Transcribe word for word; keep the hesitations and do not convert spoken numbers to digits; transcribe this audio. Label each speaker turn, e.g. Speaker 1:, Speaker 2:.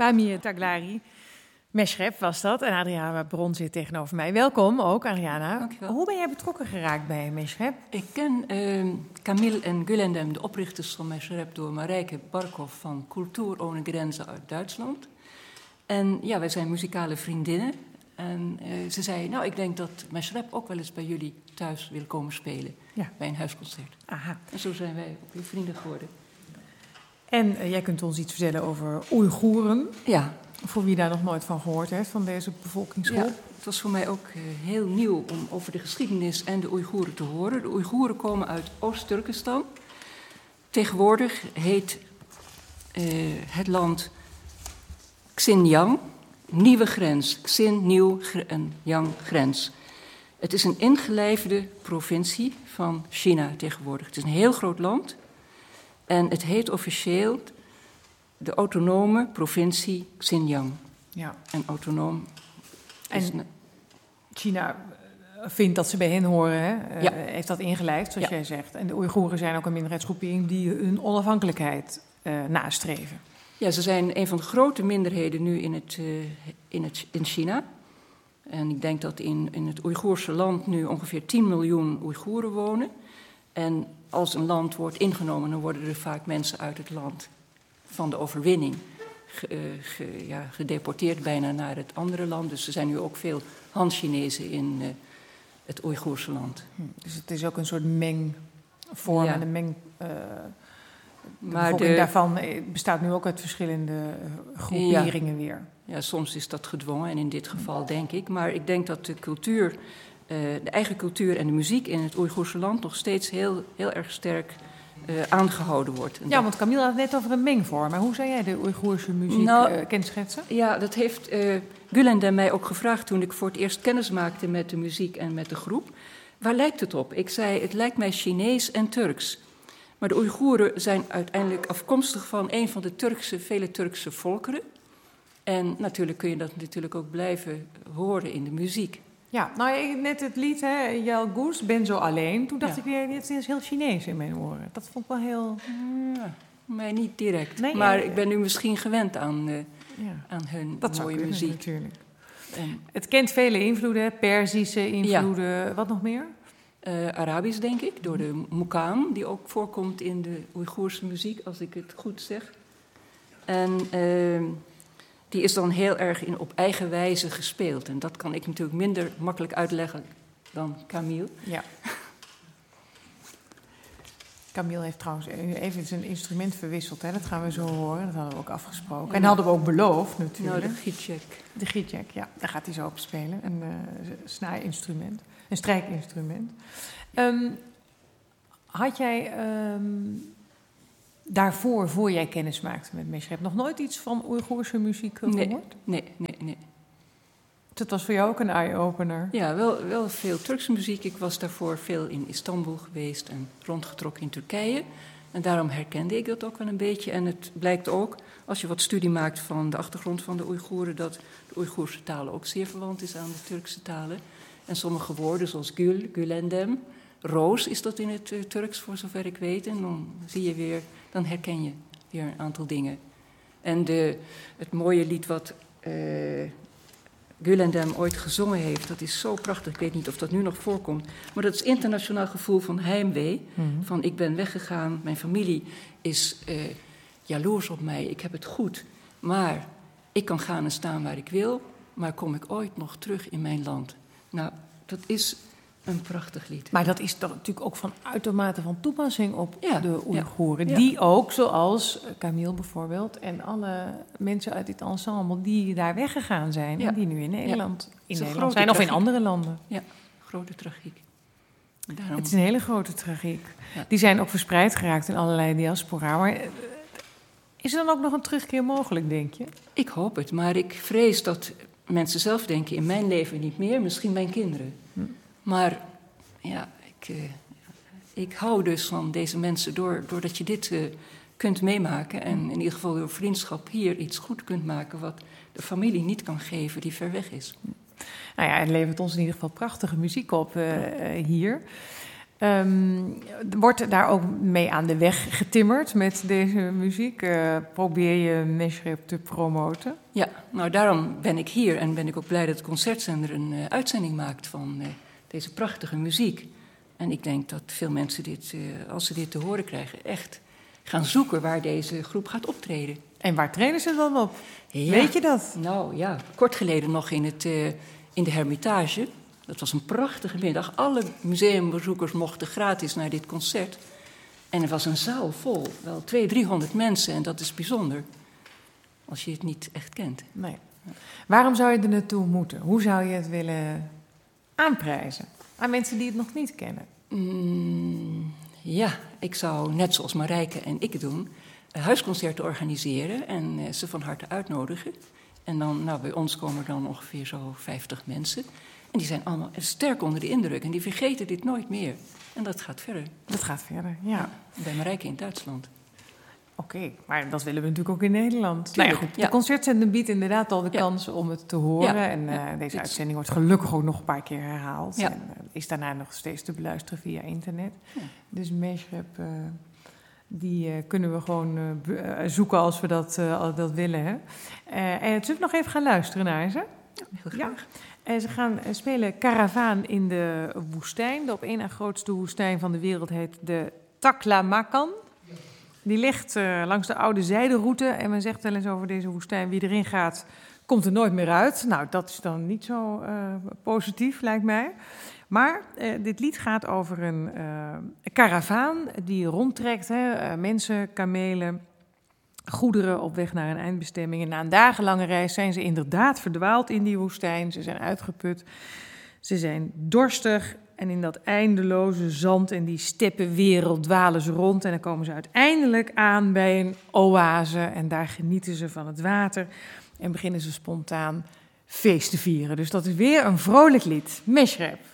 Speaker 1: Pamir Taglari, Meshrep was dat. En Adriana Bron zit tegenover mij. Welkom ook, Adriana.
Speaker 2: Dankjewel.
Speaker 1: Hoe ben jij betrokken geraakt bij Meshrep?
Speaker 2: Ik ken uh, Camille en Gülendam, de oprichters van Meshrep, door Marijke Barkov van Kultur ohne Grenzen uit Duitsland. En ja, wij zijn muzikale vriendinnen. En uh, ze zei, nou, ik denk dat Meshrep ook wel eens bij jullie thuis wil komen spelen.
Speaker 1: Ja.
Speaker 2: Bij een huisconcert.
Speaker 1: Aha.
Speaker 2: En zo zijn wij ook weer vrienden geworden.
Speaker 1: En uh, jij kunt ons iets vertellen over Oeigoeren.
Speaker 2: Ja.
Speaker 1: Voor wie daar nog nooit van gehoord heeft, van deze bevolkingsgroep.
Speaker 2: Ja, het was voor mij ook uh, heel nieuw om over de geschiedenis en de Oeigoeren te horen. De Oeigoeren komen uit Oost-Turkestan. Tegenwoordig heet uh, het land Xinjiang. Nieuwe grens. Xin, nieuw en Yang grens. Het is een ingelijfde provincie van China tegenwoordig. Het is een heel groot land. En het heet officieel de autonome provincie Xinjiang.
Speaker 1: Ja.
Speaker 2: En autonoom is...
Speaker 1: En China vindt dat ze bij hen horen, hè? Uh,
Speaker 2: Ja.
Speaker 1: Heeft dat ingelijfd, zoals
Speaker 2: Ja.
Speaker 1: jij zegt. En de Oeigoeren zijn ook een minderheidsgroepering die hun onafhankelijkheid uh, nastreven.
Speaker 2: Ja, ze zijn een van de grote minderheden nu in, het, uh, in, het, in China. En ik denk dat in, in het Oeigoerse land nu ongeveer tien miljoen Oeigoeren wonen. En als een land wordt ingenomen, dan worden er vaak mensen uit het land van de overwinning ge, uh, ge, ja, gedeporteerd bijna naar het andere land. Dus er zijn nu ook veel Han-Chinezen in uh, het Oeigoerse land.
Speaker 1: Hm. Dus het is ook een soort mengvorm
Speaker 2: Ja.
Speaker 1: en een meng... Uh, de
Speaker 2: Maar
Speaker 1: bevolking
Speaker 2: de-
Speaker 1: daarvan bestaat nu ook uit verschillende uh, groeperingen weer.
Speaker 2: Ja, soms is dat gedwongen en in dit geval denk ik. Maar ik denk dat de cultuur, uh, de eigen cultuur en de muziek in het Oeigoerse land nog steeds heel, heel erg sterk uh, aangehouden wordt. En
Speaker 1: Ja,
Speaker 2: dat-
Speaker 1: want Camille had het net over een mengvorm. Maar hoe zou jij de Oeigoerse muziek
Speaker 2: Nou,
Speaker 1: uh, kenschetsen?
Speaker 2: ja, dat heeft uh, Gülendam mij ook gevraagd toen ik voor het eerst kennis maakte met de muziek en met de groep. Waar lijkt het op? Ik zei, het lijkt mij Chinees en Turks. Maar de Oeigoeren zijn uiteindelijk afkomstig van een van de Turkse, vele Turkse volkeren. En natuurlijk kun je dat natuurlijk ook blijven horen in de muziek.
Speaker 1: Ja, nou ik- net het lied, hè, Jel Goes, Ben zo alleen. Toen dacht
Speaker 2: Ja.
Speaker 1: ik weer, dit is heel Chinees in mijn oren. Dat vond ik wel heel...
Speaker 2: Ja, mij niet direct.
Speaker 1: Nee,
Speaker 2: maar
Speaker 1: eh,
Speaker 2: ik ben nu misschien gewend aan, uh,
Speaker 1: Ja,
Speaker 2: aan hun
Speaker 1: dat zou
Speaker 2: mooie
Speaker 1: kunnen,
Speaker 2: muziek.
Speaker 1: natuurlijk.
Speaker 2: En,
Speaker 1: Het kent vele invloeden, hè, Perzische invloeden. Wat nog meer?
Speaker 2: uh, Arabisch, denk ik, door de mukaan, die ook voorkomt in de Oeigoerse muziek, als ik het goed zeg. En uh, die is dan heel erg in, op eigen wijze gespeeld. En dat kan ik natuurlijk minder makkelijk uitleggen dan Camille.
Speaker 1: Ja. Camille heeft trouwens even zijn instrument verwisseld. Hè? Dat gaan we zo horen. Dat hadden we ook afgesproken.
Speaker 2: Ja.
Speaker 1: En hadden we ook beloofd
Speaker 2: Nou,
Speaker 1: natuurlijk.
Speaker 2: de gietjek.
Speaker 1: De gietjak, ja. Daar gaat hij zo op spelen. Een uh, snaarinstrument. Een strijkinstrument. Um, had jij um, daarvoor, voor jij kennis maakte met Meshrep, nog nooit iets van Oeigoerse muziek gehoord?
Speaker 2: Nee, nee, nee, nee.
Speaker 1: Dat was voor jou ook een eye-opener.
Speaker 2: Ja, wel, wel veel Turkse muziek. Ik was daarvoor veel in Istanbul geweest en rondgetrokken in Turkije. En daarom herkende ik dat ook wel een beetje. En het blijkt ook, als je wat studie maakt van de achtergrond van de Oeigoeren, dat de Oeigoerse talen ook zeer verwant is aan de Turkse talen. En sommige woorden, zoals gül, gülendam, roos is dat in het uh, Turks voor zover ik weet. En dan zie je weer, dan herken je weer een aantal dingen. En de, het mooie lied wat Uh, Gülendam ooit gezongen heeft, dat is zo prachtig. Ik weet niet of dat nu nog voorkomt. Maar dat is internationaal gevoel van heimwee.
Speaker 1: Mm-hmm.
Speaker 2: Van ik ben weggegaan, mijn familie is uh, jaloers op mij, ik heb het goed. Maar ik kan gaan en staan waar ik wil. Maar kom ik ooit nog terug in mijn land? Nou, dat is een prachtig lied.
Speaker 1: Maar dat is toch natuurlijk ook van uitermate van toepassing op
Speaker 2: Ja,
Speaker 1: de Oeigoeren.
Speaker 2: ja.
Speaker 1: Die ook, zoals Camille bijvoorbeeld en alle mensen uit dit ensemble die daar weggegaan zijn.
Speaker 2: Ja.
Speaker 1: En die nu in Nederland, in
Speaker 2: is een
Speaker 1: Nederland
Speaker 2: grote
Speaker 1: zijn of in
Speaker 2: tragiek.
Speaker 1: andere landen.
Speaker 2: Ja, grote tragiek. Daarom,
Speaker 1: Het is een hele grote tragiek.
Speaker 2: Ja.
Speaker 1: Die zijn ook verspreid geraakt in allerlei diaspora. Maar eh, is er dan ook nog een terugkeer mogelijk, denk je?
Speaker 2: Ik hoop het, maar ik vrees dat mensen zelf denken, in mijn leven niet meer, misschien mijn kinderen.
Speaker 1: Hm.
Speaker 2: Maar ja, ik, uh, ik hou dus van deze mensen door, doordat je dit uh, kunt meemaken. En in ieder geval door vriendschap hier iets goed kunt maken wat de familie niet kan geven die ver weg is.
Speaker 1: Nou ja, het levert ons in ieder geval prachtige muziek op uh, uh, hier. Um, wordt daar ook mee aan de weg getimmerd met deze muziek? Uh, probeer je Meshrep te promoten?
Speaker 2: Ja, nou daarom ben ik hier en ben ik ook blij dat de concertzender een uh, uitzending maakt van uh, deze prachtige muziek. En ik denk dat veel mensen dit, uh, als ze dit te horen krijgen, echt gaan zoeken waar deze groep gaat optreden.
Speaker 1: En waar trainen ze dan op? Ja. Weet je dat?
Speaker 2: Nou ja, kort geleden nog in, het, uh, in de Hermitage. Dat was een prachtige middag. Alle museumbezoekers mochten gratis naar dit concert. En er was een zaal vol, wel tweehonderd, driehonderd mensen. En dat is bijzonder, als je het niet echt kent.
Speaker 1: Nee. Waarom zou je er naartoe moeten? Hoe zou je het willen aanprijzen aan mensen die het nog niet kennen?
Speaker 2: Mm, ja, ik zou net zoals Marijke en ik doen, huisconcerten organiseren en uh, ze van harte uitnodigen. En dan, nou, bij ons komen er dan ongeveer zo vijftig mensen. En die zijn allemaal sterk onder de indruk. En die vergeten dit nooit meer. En dat gaat verder.
Speaker 1: Dat gaat verder, ja. ja
Speaker 2: bij Marijke in Duitsland.
Speaker 1: Oké, okay, maar dat willen we natuurlijk ook in Nederland.
Speaker 2: Tuurlijk,
Speaker 1: nou ja, goed,
Speaker 2: ja.
Speaker 1: De concertzender biedt inderdaad al de ja. kans om het te horen. Ja. En uh, ja. deze uitzending wordt gelukkig ook nog een paar keer herhaald. Ja. En uh, is daarna nog steeds te beluisteren via internet. Ja. Dus Meshrep, uh, die uh, kunnen we gewoon uh, zoeken als we dat, uh, dat willen. Hè? Uh, en zullen we nog even gaan luisteren naar ze?
Speaker 2: Ja, heel graag.
Speaker 1: Ja. En ze gaan spelen Karavaan in de woestijn. De op één na grootste woestijn van de wereld heet de Taklamakan. Die ligt uh, langs de oude zijderoute. En men zegt wel eens over deze woestijn, wie erin gaat, komt er nooit meer uit. Nou, dat is dan niet zo uh, positief, lijkt mij. Maar uh, dit lied gaat over een uh, karavaan die rondtrekt. Hè, uh, mensen, kamelen, goederen op weg naar een eindbestemming. En na een dagenlange reis zijn ze inderdaad verdwaald in die woestijn. Ze zijn uitgeput. Ze zijn dorstig. En in dat eindeloze zand en die steppenwereld dwalen ze rond. En dan komen ze uiteindelijk aan bij een oase. En daar genieten ze van het water. En beginnen ze spontaan feest te vieren. Dus dat is weer een vrolijk lied. Meshrep.